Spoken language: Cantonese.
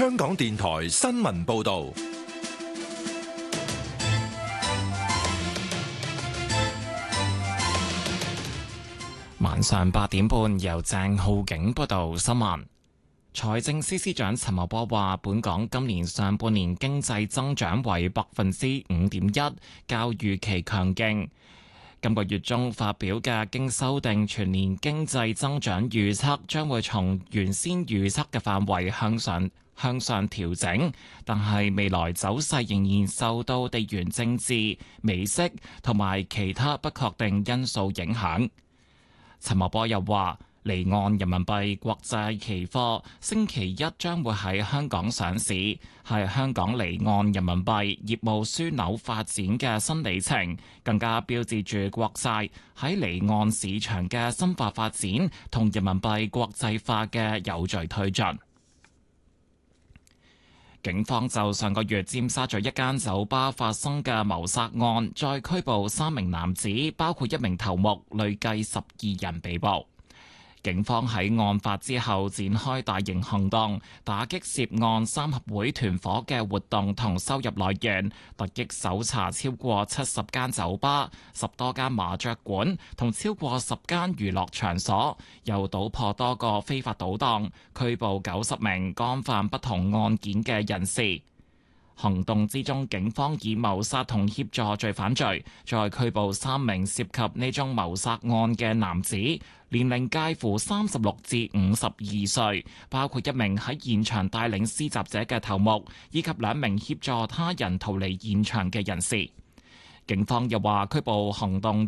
香港電台新聞報道。 晚上8點半，由鄭浩景報道新聞。財政司司長陳茂波話，本港今年上半年經濟增長為5.1%，較預期強勁。今個月中發表嘅經修訂全年經濟增長預測，將會從原先預測嘅範圍向上調整，但係未來走勢仍然受到地緣政治、美息同埋其他不確定因素影響。陳茂波又話，離岸人民幣國債期貨星期一將會喺香港上市，係香港離岸人民幣業務樞紐發展嘅新里程，更加標誌住國債喺離岸市場嘅深化發展同人民幣國際化嘅有序推進。警方就上個月尖沙咀一間酒吧發生嘅謀殺案，再拘捕3名男子，包括1名頭目，累計12人被捕。警方喺案發之後展開大型行動，打擊涉案3合會團夥嘅活動同收入來源，突擊搜查超過70間酒吧、10多間麻雀館同超過10間娛樂場所，又搗破多個非法賭檔，拘捕90名干犯不同案件嘅人士。行動之中，警方以謀殺同協助罪犯罪，再拘捕3名涉及呢宗謀殺案嘅男子，年齡介乎36至52歲，包括1名喺現場帶領施襲者嘅頭目，以及2名協助他人逃離現場嘅人士。警方又話，拘捕行動